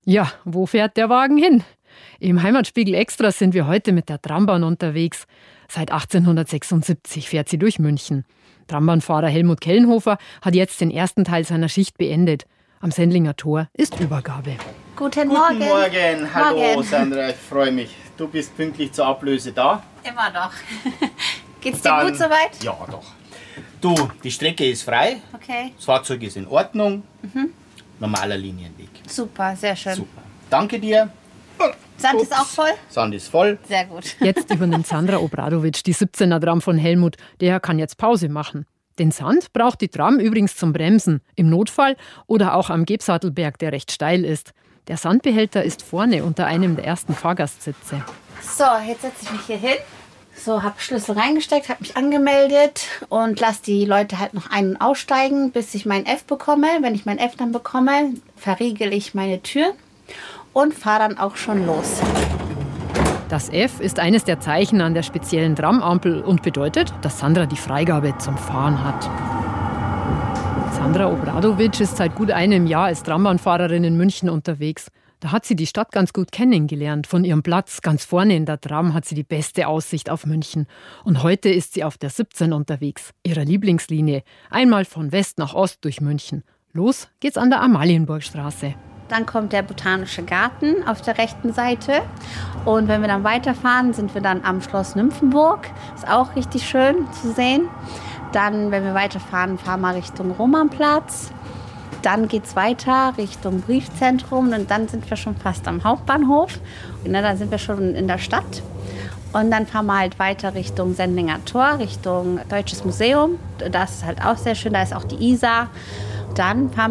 Ja, wo fährt der Wagen hin? Im Heimatspiegel Extra sind wir heute mit der Trambahn unterwegs. Seit 1876 fährt sie durch München. Trambahnfahrer Helmut Kellenhofer hat jetzt den ersten Teil seiner Schicht beendet. Am Sendlinger Tor ist Übergabe. Guten Morgen. Guten Morgen. Hallo Morgen. Sandra, ich freue mich. Du bist pünktlich zur Ablöse da. Immer noch. Geht's dir gut soweit? Ja, doch. Du, die Strecke ist frei. Okay. Das Fahrzeug ist in Ordnung. Normaler Linienweg. Super, sehr schön. Super. Danke dir. Sand ist auch voll? Sand ist voll. Sehr gut. Jetzt übernimmt Sandra Obradovic die 17er Tram von Helmut. Der kann jetzt Pause machen. Den Sand braucht die Tram übrigens zum Bremsen, im Notfall oder auch am Gebsattelberg, der recht steil ist. Der Sandbehälter ist vorne unter einem der ersten Fahrgastsitze. So, jetzt setze ich mich hier hin. So, habe Schlüssel reingesteckt, habe mich angemeldet und lasse die Leute halt noch ein- und aussteigen, bis ich mein F bekomme. Wenn ich mein F dann bekomme, verriegel ich meine Tür und fahre dann auch schon los. Das F ist eines der Zeichen an der speziellen Tramampel und bedeutet, dass Sandra die Freigabe zum Fahren hat. Sandra Obradovic ist seit gut einem Jahr als Trambahnfahrerin in München unterwegs. Da hat sie die Stadt ganz gut kennengelernt. Von ihrem Platz ganz vorne in der Tram hat sie die beste Aussicht auf München. Und heute ist sie auf der 17 unterwegs, ihrer Lieblingslinie. Einmal von West nach Ost durch München. Los geht's an der Amalienburgstraße. Dann kommt der Botanische Garten auf der rechten Seite. Und wenn wir dann weiterfahren, sind wir dann am Schloss Nymphenburg. Ist auch richtig schön zu sehen. Dann, wenn wir weiterfahren, fahren wir Richtung Romanplatz. Dann geht es weiter Richtung Briefzentrum und dann sind wir schon fast am Hauptbahnhof. Und dann sind wir schon in der Stadt. Und dann fahren wir halt weiter Richtung Sendlinger Tor, Richtung Deutsches Museum. Das ist halt auch sehr schön, da ist auch die Isar. Dann fahren